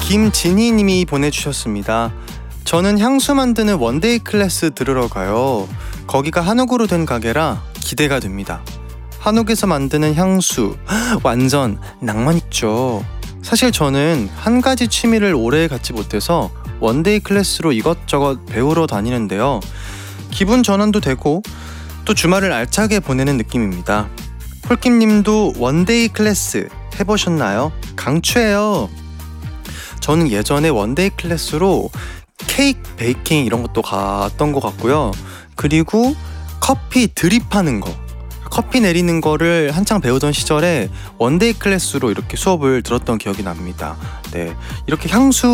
김진희님이 보내주셨습니다. 저는 향수 만드는 원데이 클래스 들으러 가요. 거기가 한옥으로 된 가게라 기대가 됩니다. 한옥에서 만드는 향수 완전 낭만 있죠. 사실 저는 한 가지 취미를 오래 갖지 못해서 원데이 클래스로 이것저것 배우러 다니는데요. 기분 전환도 되고 또 주말을 알차게 보내는 느낌입니다. 폴킴님도 원데이 클래스 해보셨나요? 강추해요. 저는 예전에 원데이 클래스로 케이크 베이킹 이런 것도 갔던 것 같고요. 그리고 커피 드립하는 거, 커피 내리는 거를 한창 배우던 시절에 원데이 클래스로 이렇게 수업을 들었던 기억이 납니다. 네, 이렇게 향수